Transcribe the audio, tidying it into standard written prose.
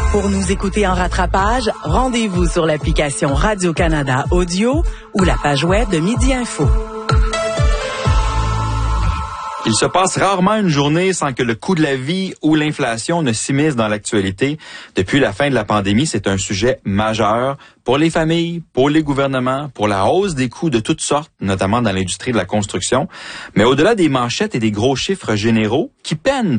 Pour nous écouter en rattrapage, rendez-vous sur l'application Radio-Canada Audio ou la page web de Midi Info. Il se passe rarement une journée sans que le coût de la vie ou l'inflation ne s'immiscent dans l'actualité. Depuis la fin de la pandémie, c'est un sujet majeur pour les familles, pour les gouvernements, pour la hausse des coûts de toutes sortes, notamment dans l'industrie de la construction. Mais au-delà des manchettes et des gros chiffres généraux qui peinent